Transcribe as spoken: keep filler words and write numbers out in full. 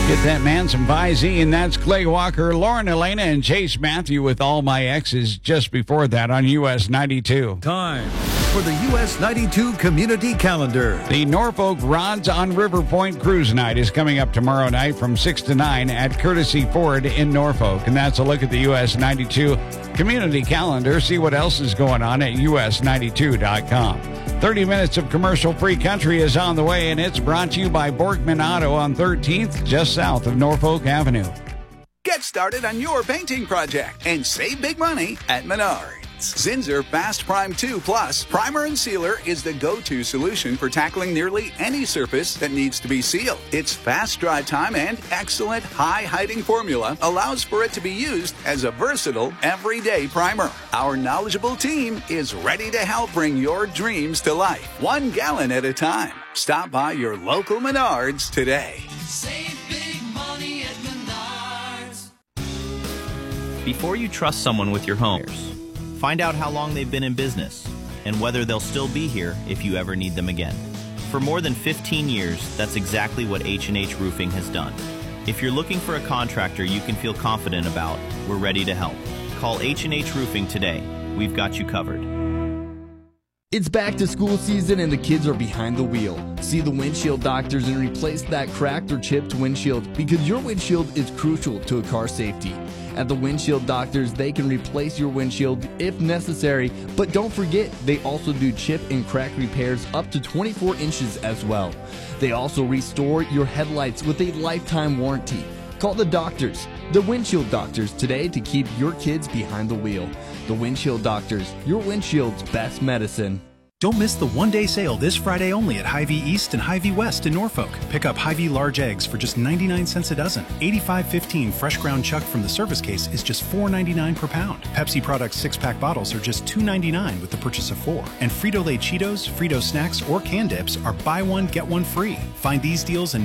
Get that man some Visine, and that's Clay Walker, Lauren Elena, and Chase Matthew with All My Exes just before that on U S ninety-two. Time for the U S ninety-two Community Calendar. The Norfolk Rods on River Point Cruise Night is coming up tomorrow night from six to nine at Courtesy Ford in Norfolk. And that's a look at the U S ninety-two Community Calendar. See what else is going on at U S ninety-two dot com. thirty minutes of commercial-free country is on the way, and it's brought to you by Borkman Auto on thirteenth, just south of Norfolk Avenue. Get started on your painting project and save big money at Menards. Zinsser Fast Prime two Plus Primer and Sealer is the go-to solution for tackling nearly any surface that needs to be sealed. Its fast dry time and excellent high-hiding formula allows for it to be used as a versatile, everyday primer. Our knowledgeable team is ready to help bring your dreams to life, one gallon at a time. Stop by your local Menards today. Save big money at Menards. Before you trust someone with your home, find out how long they've been in business and whether they'll still be here if you ever need them again. For more than fifteen years, that's exactly what H and H Roofing has done. If you're looking for a contractor you can feel confident about, we're ready to help. Call H and H Roofing today. We've got you covered. It's back to school season and the kids are behind the wheel. See the windshield doctors and replace that cracked or chipped windshield because your windshield is crucial to a car safety. At the Windshield Doctors, they can replace your windshield if necessary, but don't forget, they also do chip and crack repairs up to twenty-four inches as well. They also restore your headlights with a lifetime warranty. Call the doctors, the Windshield Doctors, today to keep your kids behind the wheel. The Windshield Doctors, your windshield's best medicine. Don't miss the one-day sale this Friday only at Hy-Vee East and Hy-Vee West in Norfolk. Pick up Hy-Vee large eggs for just ninety-nine cents a dozen. eighty-five fifteen fresh ground chuck from the service case is just four ninety-nine per pound. Pepsi Products six-pack bottles are just two ninety-nine with the purchase of four. And Frito-Lay Cheetos, Frito Snacks, or Can Dips are buy one, get one free. Find these deals and